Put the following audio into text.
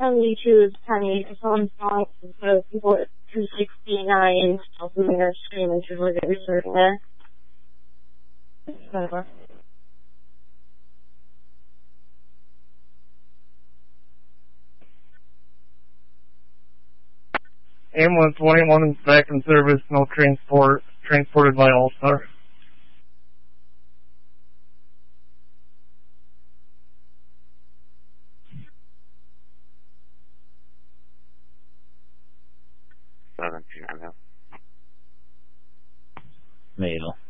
72 is Penny. It's on song, so people at 269 something their screen and usually get researching there. Whatever. Ambulance 181 is back in service, no transported by All-Star. Fatal.